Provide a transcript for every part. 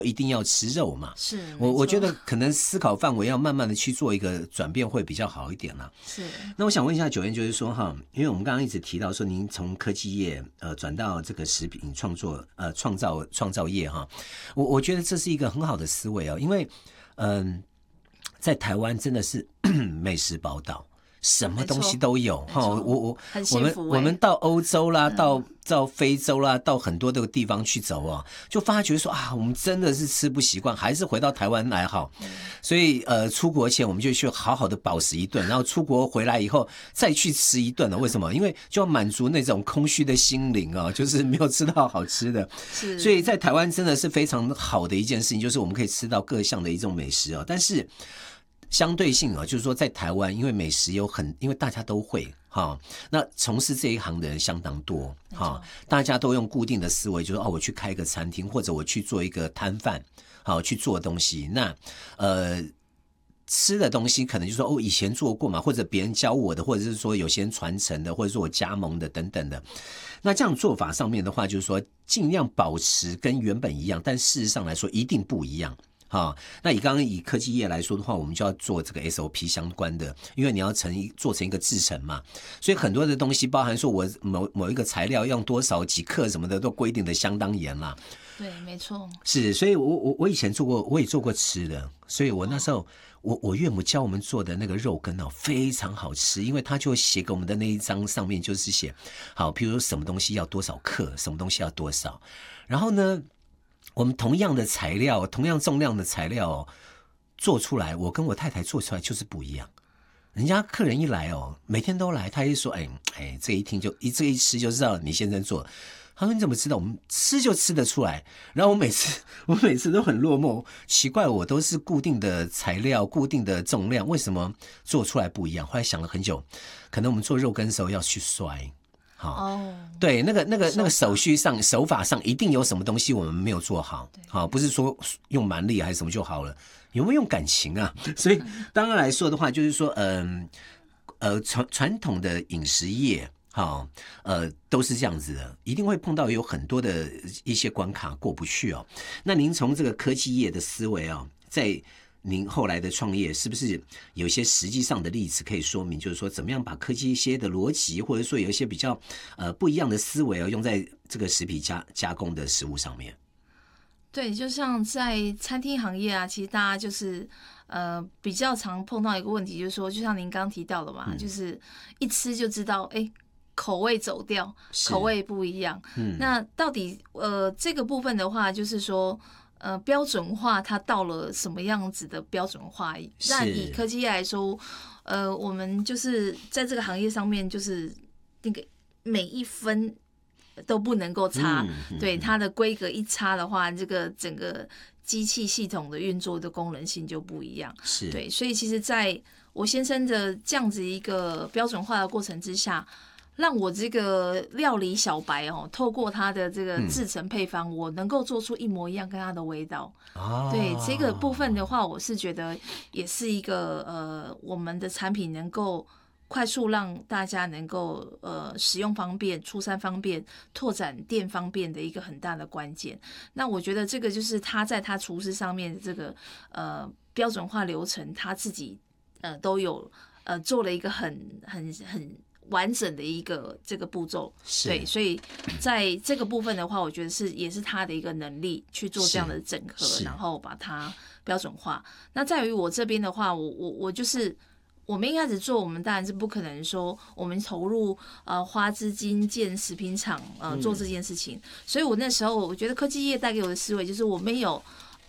一定要吃肉嘛。 是我觉得可能思考范围要慢慢的去做一个转变会比较好一点啦。 是。 那我想问一下九燕，就是说哈，因为我们刚刚一直提到说您从科技业转到这个食品创造业哈，我觉得这是一个很好的思维哦，因为在台湾真的是美食宝岛。什么东西都有哈，我们到欧洲啦，到非洲啦，到很多这个地方去走啊，就发觉说啊，我们真的是吃不习惯，还是回到台湾来好。所以出国前我们就去好好的饱食一顿，然后出国回来以后再去吃一顿了。为什么？因为就要满足那种空虚的心灵啊，就是没有吃到好吃的。所以在台湾真的是非常好的一件事情，就是我们可以吃到各项的一种美食啊，但是。相对性啊，就是说在台湾，因为美食因为大家都会哈，那从事这一行的人相当多哈，大家都用固定的思维，就是我去开一个餐厅，或者我去做一个摊贩，好去做东西。那吃的东西可能就是说以前做过嘛，或者别人教我的，或者是说有些人传承的，或者说我加盟的等等的。那这样做法上面的话，就是说尽量保持跟原本一样，但事实上来说一定不一样。那刚刚以科技业来说的话，我们就要做这个 SOP 相关的，因为你要做成一个制程嘛，所以很多的东西包含说我某一个材料用多少几克什么的都规定的相当严啦。 对，没错。 是，所以我以前我也做过吃的，所以我那时候我岳母教我们做的那个肉羹非常好吃，因为他就写给我们的那一张上面就是写好，譬如说什么东西要多少克，什么东西要多少，然后呢。我们同样的材料，同样重量的材料做出来，我跟我太太做出来就是不一样。人家客人一来每天都来，他一说，这一听这一吃就知道你先生做。他说你怎么知道？我们吃就吃得出来。然后我每次都很落寞，奇怪，我都是固定的材料、固定的重量，为什么做出来不一样？后来想了很久，可能我们做肉羹的时候要去摔。对，那个手法上一定有什么东西我们没有做好，不是说用蛮力还是什么就好了，有没有用感情啊？所以当然来说的话，就是说，传统的饮食业，都是这样子的，一定会碰到有很多的一些关卡过不去哦。那您从这个科技业的思维在您后来的创业是不是有一些实际上的例子可以说明，就是说怎么样把科技一些的逻辑，或者说有一些比较不一样的思维用在这个食品加工的食物上面？ 对，就像在餐厅行业啊，其实大家就是比较常碰到一个问题，就是说，就像您刚提到的嘛，就是一吃就知道，口味走掉，口味不一样。那到底这个部分的话，就是说。标准化它到了什么样子的标准化？那以科技业来说，我们就是在这个行业上面，就是那个每一分都不能够差。对，它的规格一差的话，这个整个机器系统的运作的功能性就不一样。对，所以其实在我先生的这样子一个标准化的过程之下。让我这个料理小白透过他的这个制成配方，我能够做出一模一样跟他的味道。对这个部分的话，我是觉得也是一个我们的产品能够快速让大家能够使用方便、出餐方便、拓展店方便的一个很大的关键。那我觉得这个就是他在他厨师上面的这个标准化流程，他自己都有做了一个很完整的一个这个步骤，对，所以在这个部分的话，我觉得也是他的一个能力去做这样的整合，然后把它标准化。那在于我这边的话，我就是我们一开始做，我们当然是不可能说我们投入花资金建食品厂做这件事情，所以我那时候我觉得科技业带给我的思维就是我们有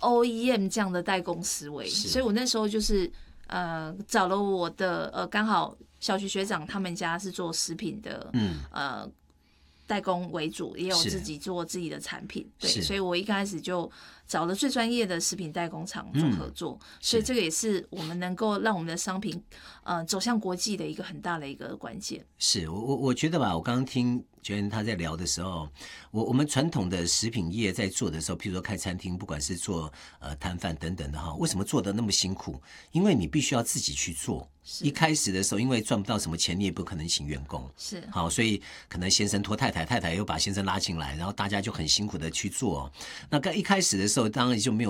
OEM 这样的代工思维，所以我那时候就是找了我的刚好。小学学长他们家是做食品的，代工为主，也有自己做自己的产品，对，所以我一开始就找了最专业的食品代工厂做合作，所以这个也是我们能够让我们的商品走向国际的一个很大的一个关键。 是我觉得吧，我刚刚听觉得他在聊的时候，我们传统的食品业在做的时候，譬如说开餐厅，不管是做摊贩等等的哈，为什么做的那么辛苦？因为你必须要自己去做。一开始的时候，因为赚不到什么钱，你也不可能请员工， 是好，所以可能先生拖太太，太太又把先生拉进来，然后大家就很辛苦的去做。那刚一开始的时候，当然就没有